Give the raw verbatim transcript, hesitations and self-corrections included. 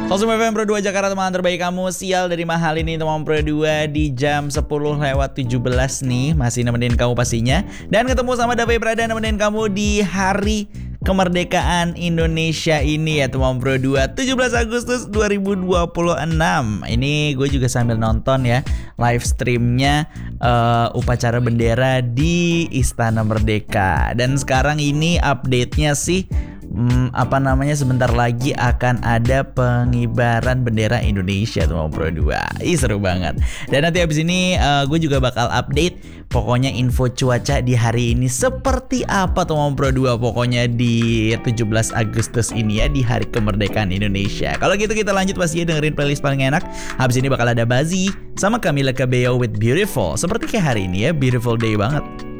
Kosum F M Pro dua Jakarta, teman terbaik kamu. Sial dari mahal ini teman Pro dua di jam sepuluh lewat tujuh belas nih. Masih nemenin kamu pastinya. Dan ketemu sama Davey Prada nemenin kamu di hari kemerdekaan Indonesia ini ya teman Pro dua, tujuh belas Agustus dua ribu dua puluh enam. Ini gue juga sambil nonton ya live streamnya uh, upacara bendera di Istana Merdeka. Dan sekarang ini update-nya sih Hmm, apa namanya sebentar lagi akan ada pengibaran bendera Indonesia tuh Pro dua. Ih seru banget. Dan nanti abis ini uh, gue juga bakal update pokoknya info cuaca di hari ini seperti apa tuh Pro dua pokoknya di tujuh belas Agustus ini ya, di hari kemerdekaan Indonesia. Kalau gitu kita lanjut pastinya dengerin playlist paling enak. Habis ini bakal ada Bazi sama Camila Cabello with Beautiful. Seperti kayak hari ini ya, beautiful day banget.